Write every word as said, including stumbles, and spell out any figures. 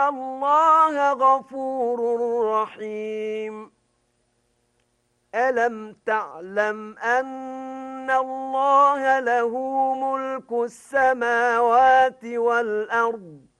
الله غفور رحيم. ألم تعلم أن الله له ملك السماوات والأرض